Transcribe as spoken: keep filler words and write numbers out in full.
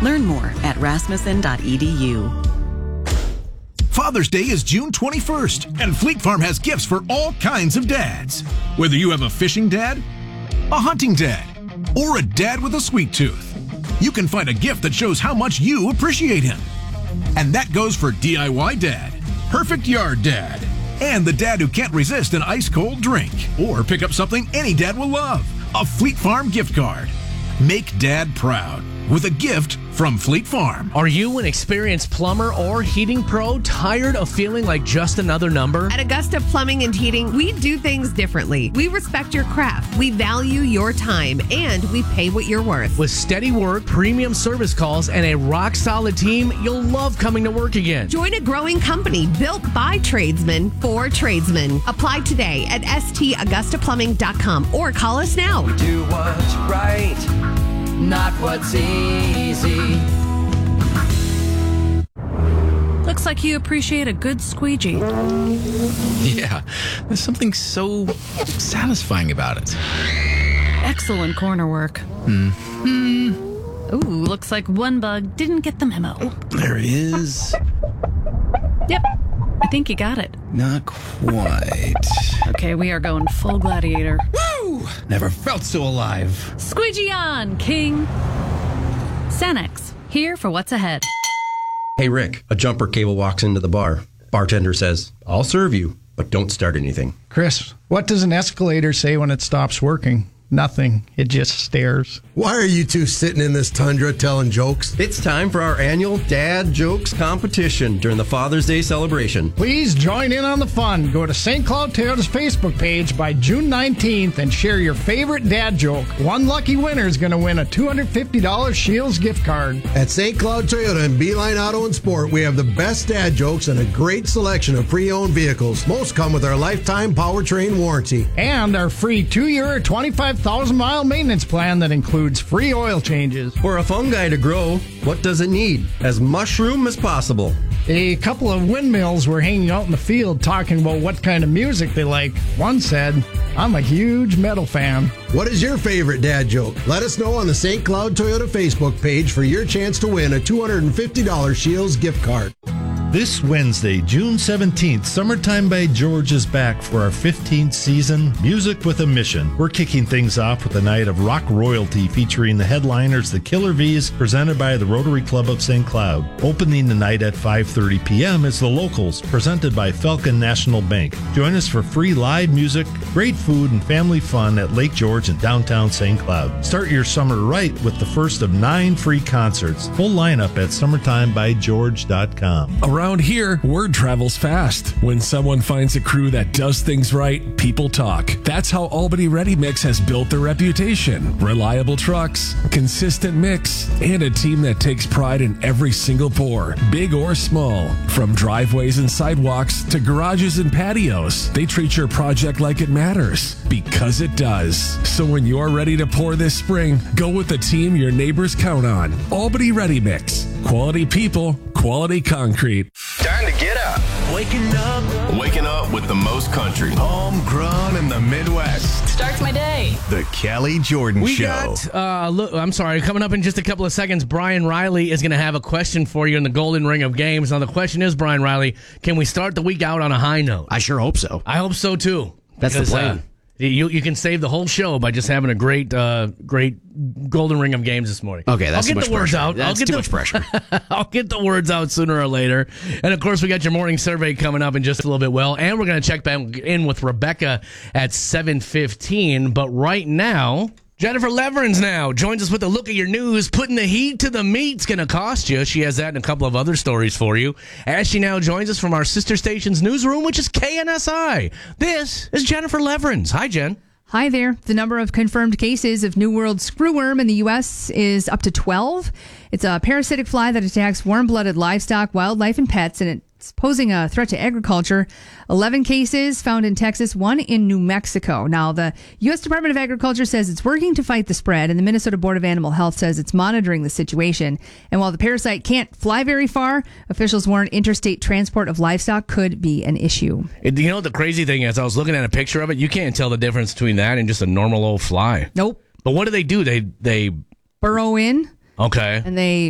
Learn more at rasmussen dot e d u. Father's Day is June twenty-first, and Fleet Farm has gifts for all kinds of dads. Whether you have a fishing dad, a hunting dad, or a dad with a sweet tooth, you can find a gift that shows how much you appreciate him. And that goes for D I Y dad, perfect yard dad, and the dad who can't resist an ice-cold drink. Or pick up something any dad will love, a Fleet Farm gift card. Make dad proud with a gift from Fleet Farm. Are you an experienced plumber or heating pro tired of feeling like just another number? At Augusta Plumbing and Heating, we do things differently. We respect your craft, we value your time, and we pay what you're worth. With steady work, premium service calls, and a rock-solid team, you'll love coming to work again. Join a growing company built by tradesmen for tradesmen. Apply today at s t augusta plumbing dot com or call us now. We do what's right, not what's easy. Looks like you appreciate a good squeegee. Yeah, there's something so satisfying about it. Excellent corner work. Hmm. Ooh, looks like one bug didn't get the memo. Oh, there it is. Yep, I think you got it. Not quite. Okay, we are going full gladiator. Woo! Never felt so alive. Squeegee on, King. Sanex, here for what's ahead. Hey, Rick, a jumper cable walks into the bar. Bartender says, "I'll serve you, but don't start anything." Chris, what does an escalator say when it stops working? Nothing. It just stares. Why are you two sitting in this tundra telling jokes? It's time for our annual Dad Jokes competition during the Father's Day celebration. Please join in on the fun. Go to Saint Cloud Toyota's Facebook page by June nineteenth and share your favorite dad joke. One lucky winner is going to win a two hundred fifty dollars Shields gift card. At Saint Cloud Toyota and Beeline Auto and Sport, we have the best dad jokes and a great selection of pre-owned vehicles. Most come with our lifetime powertrain warranty. And our free two-year, twenty-five thousand mile maintenance plan that includes free oil changes. For a fungi to grow, what does it need? As mushroom as possible. A couple of windmills were hanging out in the field talking about what kind of music they like. One said, "I'm a huge metal fan." What is your favorite dad joke? Let us know on the Saint Cloud Toyota Facebook page for your chance to win a two hundred fifty dollars Shields gift card. This Wednesday, June seventeenth, Summertime by George is back for our fifteenth season, Music with a Mission. We're kicking things off with a night of rock royalty featuring the headliners, the Killer V's, presented by the Rotary Club of Saint Cloud. Opening the night at five thirty p.m. is The Locals, presented by Falcon National Bank. Join us for free live music, great food, and family fun at Lake George in downtown Saint Cloud. Start your summer right with the first of nine free concerts. Full lineup at summertime by george dot com. Around here, word travels fast. When someone finds a crew that does things right, people talk. That's how Albany Ready Mix has built their reputation. Reliable trucks, consistent mix, and a team that takes pride in every single pour, big or small. From driveways and sidewalks to garages and patios, they treat your project like it matters, because it does. So when you're ready to pour this spring, go with the team your neighbors count on. Albany Ready Mix. Quality people, quality concrete. Time to get up. Waking up. Waking up with the most country. Homegrown in the Midwest. Starts my day. The Kelly Jordan we Show. Got, uh, look, I'm sorry, coming up in just a couple of seconds, Brian Riley is going to have a question for you in the Golden Ring of Games. Now, the question is, Brian Riley, can we start the week out on a high note? I sure hope so. I hope so, too. That's because, the plan. Uh, You you can save the whole show by just having a great uh, great Golden Ring of Games this morning. Okay, that's I'll get too much the words pressure. out. That's I'll get too the, much pressure. I'll get the words out sooner or later. And of course, we got your morning survey coming up in just a little bit. Well, and we're going to check back in with Rebecca at seven fifteen. But right now, Jennifer Leverins now joins us with a look at your news. Putting the heat to the meat's going to cost you. She has that and a couple of other stories for you. As she now joins us from our sister station's newsroom, which is K N S I. This is Jennifer Leverins. Hi, Jen. Hi there. The number of confirmed cases of New World screwworm in the U S is up to twelve. It's a parasitic fly that attacks warm-blooded livestock, wildlife, and pets, and it's posing a threat to agriculture. eleven cases found in Texas, one in New Mexico. Now, the U S Department of Agriculture says it's working to fight the spread, and the Minnesota Board of Animal Health says it's monitoring the situation. And while the parasite can't fly very far, officials warn interstate transport of livestock could be an issue. It, you know what the crazy thing is? I was looking at a picture of it. You can't tell the difference between that and just a normal old fly. Nope. But what do they do? They they burrow in. Okay. And they